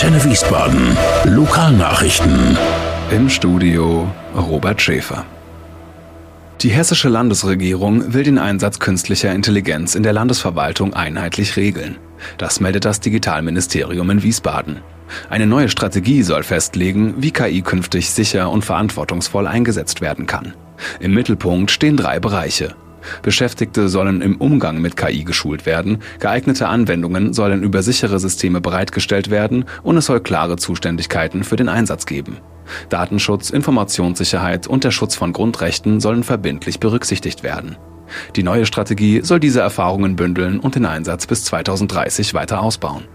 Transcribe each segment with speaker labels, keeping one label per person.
Speaker 1: Antenne Wiesbaden. Lokalnachrichten.
Speaker 2: Im Studio Robert Schäfer. Die hessische Landesregierung will den Einsatz künstlicher Intelligenz in der Landesverwaltung einheitlich regeln. Das meldet das Digitalministerium in Wiesbaden. Eine neue Strategie soll festlegen, wie KI künftig sicher und verantwortungsvoll eingesetzt werden kann. Im Mittelpunkt stehen 3 Bereiche. Beschäftigte sollen im Umgang mit KI geschult werden, geeignete Anwendungen sollen über sichere Systeme bereitgestellt werden und es soll klare Zuständigkeiten für den Einsatz geben. Datenschutz, Informationssicherheit und der Schutz von Grundrechten sollen verbindlich berücksichtigt werden. Die neue Strategie soll diese Erfahrungen bündeln und den Einsatz bis 2030 weiter ausbauen.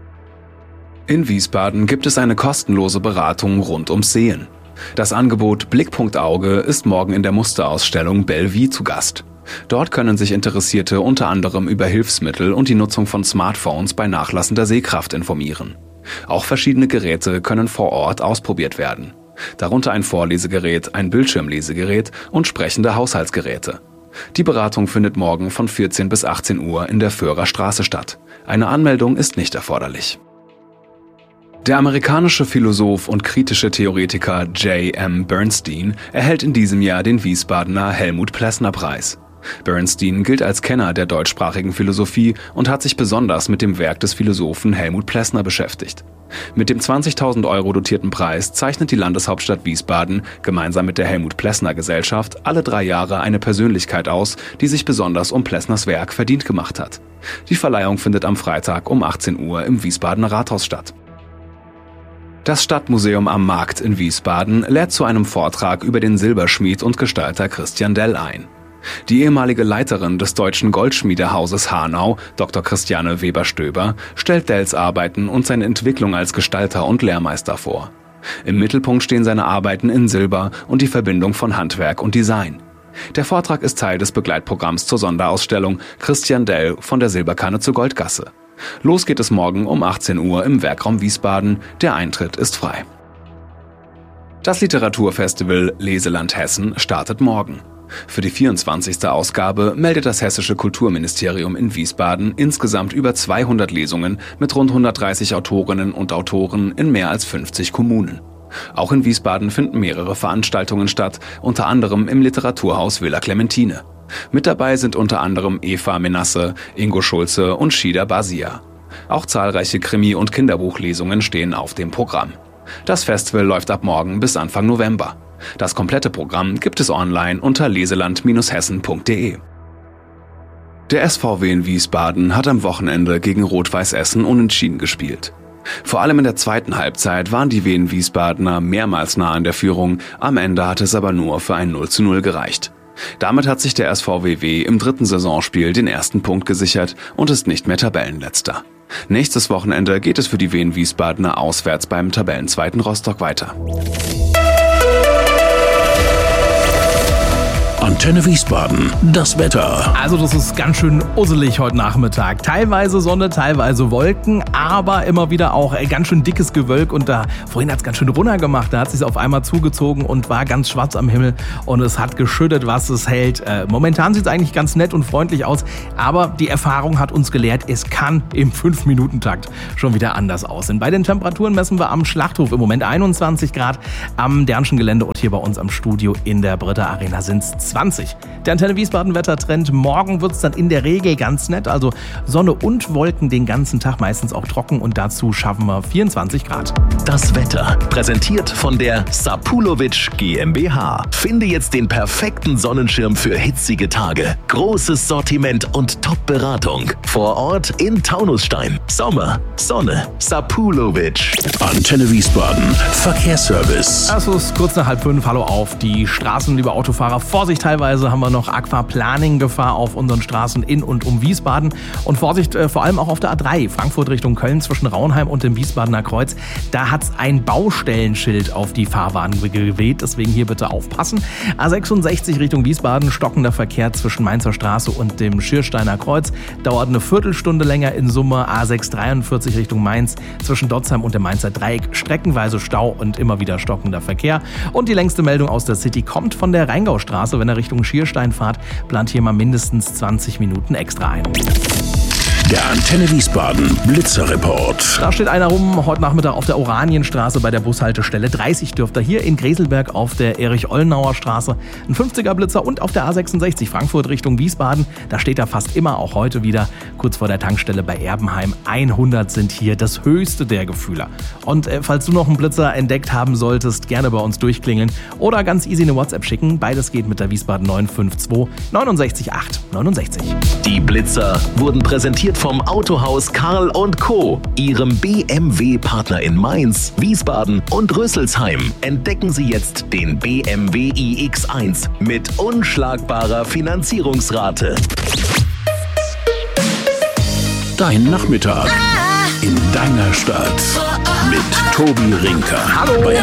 Speaker 2: In Wiesbaden gibt es eine kostenlose Beratung rund ums Sehen. Das Angebot Blickpunkt Auge ist morgen in der Musterausstellung Bellevue zu Gast. Dort können sich Interessierte unter anderem über Hilfsmittel und die Nutzung von Smartphones bei nachlassender Sehkraft informieren. Auch verschiedene Geräte können vor Ort ausprobiert werden. Darunter ein Vorlesegerät, ein Bildschirmlesegerät und sprechende Haushaltsgeräte. Die Beratung findet morgen von 14 bis 18 Uhr in der Föhrer Straße statt. Eine Anmeldung ist nicht erforderlich. Der amerikanische Philosoph und kritische Theoretiker J.M. Bernstein erhält in diesem Jahr den Wiesbadener Helmut-Plessner-Preis. Bernstein gilt als Kenner der deutschsprachigen Philosophie und hat sich besonders mit dem Werk des Philosophen Helmut Plessner beschäftigt. Mit dem 20.000 € dotierten Preis zeichnet die Landeshauptstadt Wiesbaden gemeinsam mit der Helmut-Plessner-Gesellschaft alle 3 Jahre eine Persönlichkeit aus, die sich besonders um Plessners Werk verdient gemacht hat. Die Verleihung findet am Freitag um 18 Uhr im Wiesbadener Rathaus statt. Das Stadtmuseum am Markt in Wiesbaden lädt zu einem Vortrag über den Silberschmied und Gestalter Christian Dell ein. Die ehemalige Leiterin des deutschen Goldschmiedehauses Hanau, Dr. Christiane Weber-Stöber, stellt Dells Arbeiten und seine Entwicklung als Gestalter und Lehrmeister vor. Im Mittelpunkt stehen seine Arbeiten in Silber und die Verbindung von Handwerk und Design. Der Vortrag ist Teil des Begleitprogramms zur Sonderausstellung Christian Dell von der Silberkanne zur Goldgasse. Los geht es morgen um 18 Uhr im Werkraum Wiesbaden. Der Eintritt ist frei. Das Literaturfestival Leseland Hessen startet morgen. Für die 24. Ausgabe meldet das Hessische Kulturministerium in Wiesbaden insgesamt über 200 Lesungen mit rund 130 Autorinnen und Autoren in mehr als 50 Kommunen. Auch in Wiesbaden finden mehrere Veranstaltungen statt, unter anderem im Literaturhaus Villa Clementine. Mit dabei sind unter anderem Eva Menasse, Ingo Schulze und Shida Basia. Auch zahlreiche Krimi- und Kinderbuchlesungen stehen auf dem Programm. Das Festival läuft ab morgen bis Anfang November. Das komplette Programm gibt es online unter leseland-hessen.de. Der SVW in Wiesbaden hat am Wochenende gegen Rot-Weiß Essen unentschieden gespielt. Vor allem in der zweiten Halbzeit waren die Wien-Wiesbadener mehrmals nah an der Führung, am Ende hat es aber nur für ein 0:0 gereicht. Damit hat sich der SVW im 3. Saisonspiel den ersten Punkt gesichert und ist nicht mehr Tabellenletzter. Nächstes Wochenende geht es für die Wien-Wiesbadener auswärts beim Tabellenzweiten Rostock weiter.
Speaker 1: Antenne Wiesbaden, das Wetter.
Speaker 3: Also das ist ganz schön usselig heute Nachmittag. Teilweise Sonne, teilweise Wolken, aber immer wieder auch ganz schön dickes Gewölk. Und vorhin hat es ganz schön runtergemacht. Da hat es sich auf einmal zugezogen und war ganz schwarz am Himmel. Und es hat geschüttet, was es hält. Momentan sieht es eigentlich ganz nett und freundlich aus. Aber die Erfahrung hat uns gelehrt, es kann im 5-Minuten-Takt schon wieder anders aussehen. Bei den Temperaturen messen wir am Schlachthof im Moment 21 Grad. Am Dernschen Gelände und hier bei uns am Studio in der Britta Arena sind es 20. Der Antenne Wiesbaden Wettertrend. Morgen wird es dann in der Regel ganz nett. Also Sonne und Wolken den ganzen Tag, meistens auch trocken. Und dazu schaffen wir 24 Grad.
Speaker 4: Das Wetter. Präsentiert von der Sapulovic GmbH. Finde jetzt den perfekten Sonnenschirm für hitzige Tage. Großes Sortiment und Top-Beratung. Vor Ort in Taunusstein. Sommer, Sonne, Sapulovic.
Speaker 1: Antenne Wiesbaden, Verkehrsservice.
Speaker 3: Es ist kurz nach 4:30. Hallo auf die Straßen, liebe Autofahrer. Vorsicht, teilweise haben wir noch Aquaplaning-Gefahr auf unseren Straßen in und um Wiesbaden. Und Vorsicht vor allem auch auf der A3, Frankfurt Richtung Köln zwischen Raunheim und dem Wiesbadener Kreuz. Da hat es ein Baustellenschild auf die Fahrbahn geweht, deswegen hier bitte aufpassen. A66 Richtung Wiesbaden, stockender Verkehr zwischen Mainzer Straße und dem Schiersteiner Kreuz. Dauert eine Viertelstunde länger in Summe. A643 Richtung Mainz zwischen Dotzheim und dem Mainzer Dreieck. Streckenweise Stau und immer wieder stockender Verkehr. Und die längste Meldung aus der City kommt von der Rheingaustraße. Wenn er Richtung Schierstein fahrt, plant hier mal mindestens 20 Minuten extra ein.
Speaker 1: Der Antenne Wiesbaden Blitzerreport.
Speaker 3: Da steht einer rum, heute Nachmittag auf der Oranienstraße bei der Bushaltestelle 30 dürfte hier in Greselberg auf der Erich-Ollenauer Straße ein 50er Blitzer und auf der A66 Frankfurt Richtung Wiesbaden. Da steht er fast immer, auch heute wieder, kurz vor der Tankstelle bei Erbenheim. 100 sind hier das höchste der Gefühle. Und falls du noch einen Blitzer entdeckt haben solltest, gerne bei uns durchklingeln oder ganz easy eine WhatsApp schicken. Beides geht mit der Wiesbaden 952 69 8 69.
Speaker 4: Die Blitzer wurden präsentiert vom Autohaus Karl & Co., ihrem BMW-Partner in Mainz, Wiesbaden und Rüsselsheim. Entdecken Sie jetzt den BMW iX1 mit unschlagbarer Finanzierungsrate.
Speaker 1: Dein Nachmittag in deiner Stadt mit Tobi Rinker.
Speaker 3: Hallo.
Speaker 1: Bei